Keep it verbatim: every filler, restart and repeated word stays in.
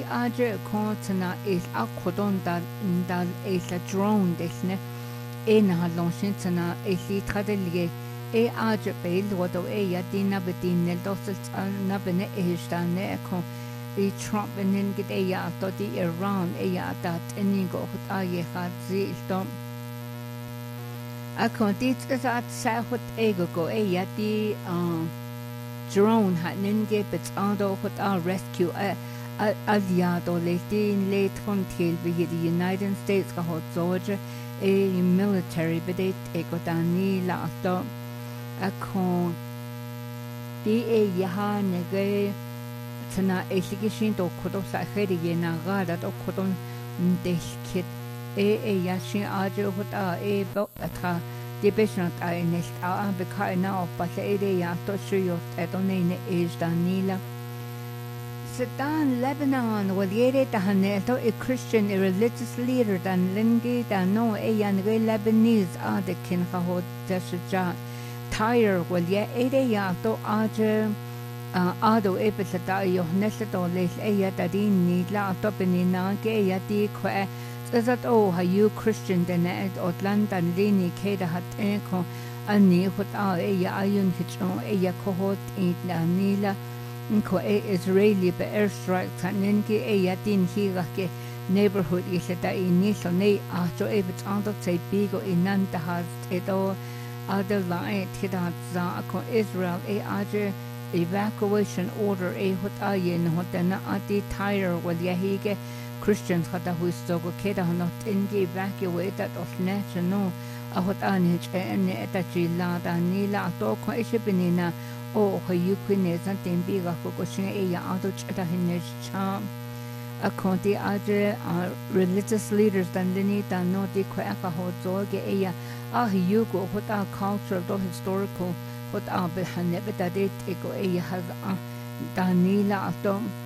aje kontana is akhodon dal dal is a drone desne e na halonsintana e li tradelige e aje bel wodo e ya dina bedin nel dosel na bene e stane kon i Trump nin git e ya to di Iran e ya dat enigo hot aye hat zi stom akon dit at sa hot ego go e ya di um drone hat nin ge bet ando hot a rescue a aliado le din le tron til vi the United States ka hot Georgia e military bedet ego dani la to akon di e ya nege tana elishin do kodo sa kheri yena gada do kodon delkit e e yashin ajo hota e bo atra de besnat a nest a be kaina of pa ere ya to shuyo edonene is danila Sudan Lebanon wal yere ta haneto a Christian a religious leader dan lingi dan no e yan re Lebanese a de kin khahot dasja tire wal ye ere ya to ajo ado epilata yo nesto les eya dadin ni la topini na ke ya ti khwe zat o ha you Christian den at Atlanta lini ke da hat en ko ani hot a eya ayun hicho eya ko hot in la nila ko e Israeli be airstrike tanen ke eya tin hi ga ke neighborhood iseta ini so nei a jo e bit ando te bigo inan da has edo other line tida za ko Israel e aje evacuation order e hot ayen hotana ati tire wal yahige Christians hata huistogo keda not inge evacuated of national a hot anich en eta chila da nila to ko ishibinina o hayukine santin biga ko shin e ya auto chata hinne cham a konti aje religious leaders dan lini dan no di ko aka hot zoge e ya a yugo hot a cultural to historical hot a be hanne betadet ego e has danila atom